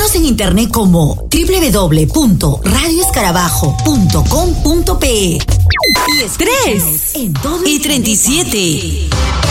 Búscanos en internet como www.radioescarabajo.com.pe. Y 3 en todo y 37.